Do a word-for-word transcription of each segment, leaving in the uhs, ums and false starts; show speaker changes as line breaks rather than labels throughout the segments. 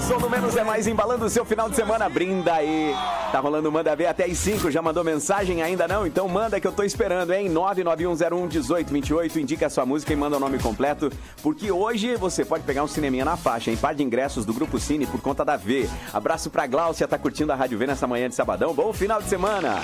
som do Menos é Mais, embalando o seu final de semana. Brinda aí. Tá rolando Manda Ver até às cinco. Já mandou mensagem? Ainda não? Então manda que eu tô esperando, hein? nove nove um zero um um oito dois oito. Indica a sua música e manda o nome completo. Porque hoje você pode pegar um cineminha na faixa, hein? Par de ingressos do Grupo Cine por conta da V. Abraço pra Gláucia, tá curtindo a Rádio V nessa manhã de sabadão. Bom final de semana.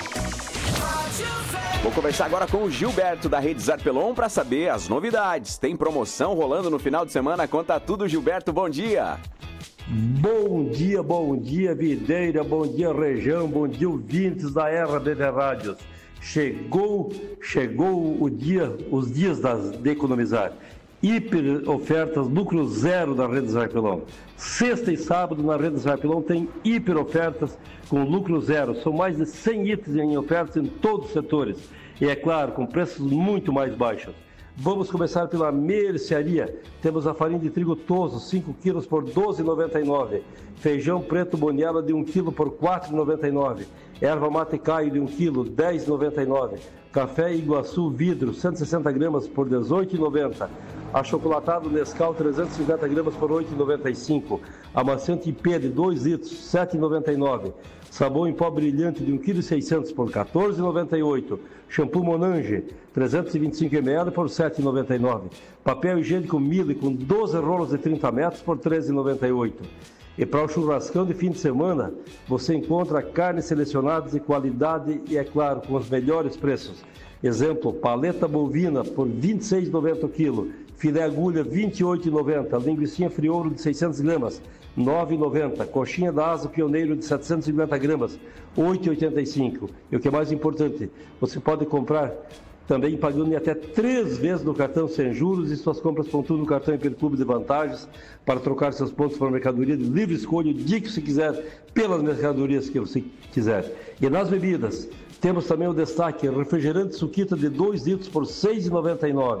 Vou conversar agora com o Gilberto da Rede Zarpelon para saber as novidades. Tem promoção rolando no final de semana? Conta tudo, Gilberto. Bom dia.
Bom dia, bom dia, Videira, bom dia, região, bom dia, ouvintes da R B D Rádios. Chegou, chegou o dia, os dias das, de economizar. Hiper ofertas, lucro zero da Rede Zarpelon. Sexta e sábado na Rede Zarpelon tem hiper ofertas com lucro zero. São mais de cem itens em ofertas em todos os setores. E é claro, com preços muito mais baixos. Vamos começar pela mercearia. Temos a farinha de trigo toso, cinco quilos por doze reais e noventa e nove centavos. Feijão preto boniela de um quilo por quatro reais e noventa e nove centavos. Erva mate caio de um quilo, dez reais e noventa e nove centavos. Café Iguaçu vidro, cento e sessenta gramas por dezoito reais e noventa centavos. Achocolatado Nescau, trezentos e cinquenta gramas por oito reais e noventa e cinco centavos. Amaciante I P de dois litros, sete reais e noventa e nove centavos. Sabão em pó brilhante de um vírgula seis quilos por quatorze reais e noventa e oito centavos. Shampoo Monange, trezentos e vinte e cinco mililitros por sete reais e noventa e nove centavos. Papel higiênico Mille com doze rolos de trinta metros por treze reais e noventa e oito centavos. E para o churrascão de fim de semana, você encontra carnes selecionadas de qualidade e, é claro, com os melhores preços. Exemplo, paleta bovina por vinte e seis reais e noventa centavos o quilo, filé agulha vinte e oito reais e noventa centavos, linguiça friouro de seiscentas gramas, nove reais e noventa centavos, coxinha da asa pioneiro de setecentas e cinquenta gramas, oito reais e oitenta e cinco centavos. E o que é mais importante, você pode comprar também pagando em até três vezes no cartão sem juros e suas compras pontuam no cartão Hiperclube de Vantagens para trocar seus pontos para mercadoria de livre escolha, o dia que você quiser, pelas mercadorias que você quiser. E nas bebidas, temos também o destaque, refrigerante Suquita de dois litros por seis reais e noventa e nove